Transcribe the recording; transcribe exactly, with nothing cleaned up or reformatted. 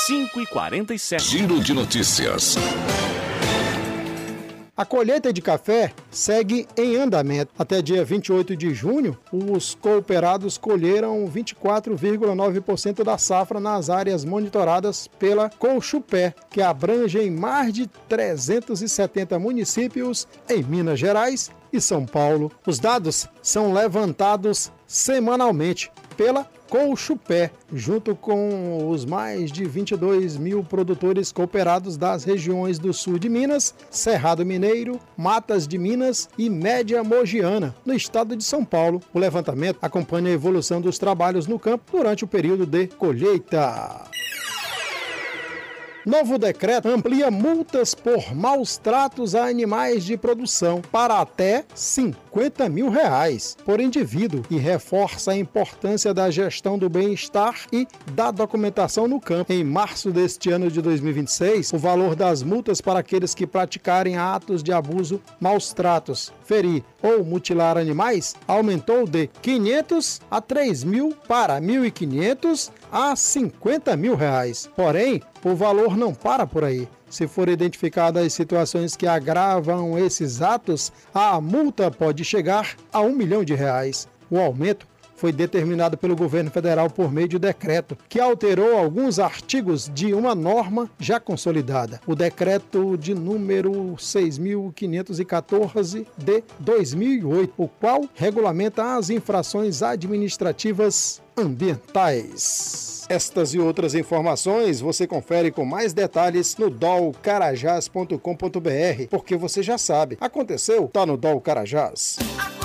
cinco e quarenta e sete. Giro de notícias. A colheita de café segue em andamento. Até dia vinte e oito de junho, os cooperados colheram vinte e quatro vírgula nove por cento da safra nas áreas monitoradas pela Colchupé, que abrange mais de trezentos e setenta municípios em Minas Gerais e São Paulo. Os dados são levantados semanalmente pela Colchupé, junto com os mais de vinte e dois mil produtores cooperados das regiões do sul de Minas, Cerrado Mineiro, Matas de Minas e Média Mogiana, no estado de São Paulo. O levantamento acompanha a evolução dos trabalhos no campo durante o período de colheita. Novo decreto amplia multas por maus tratos a animais de produção para até cinquenta mil reais por indivíduo e reforça a importância da gestão do bem-estar e da documentação no campo. Em março deste ano de dois mil e vinte e seis, o valor das multas para aqueles que praticarem atos de abuso, maus tratos, ferir ou mutilar animais aumentou de quinhentos a três mil para mil e quinhentos a cinquenta mil reais. Porém, o valor não para por aí. Se forem identificadas as situações que agravam esses atos, a multa pode chegar a um milhão de reais. O aumento foi determinado pelo governo federal por meio de decreto, que alterou alguns artigos de uma norma já consolidada. O decreto de número seis mil quinhentos e quatorze de dois mil e oito, o qual regulamenta as infrações administrativas ambientais. Estas e outras informações você confere com mais detalhes no dol carajás ponto com ponto br, porque você já sabe, aconteceu, tá no Dol Carajás.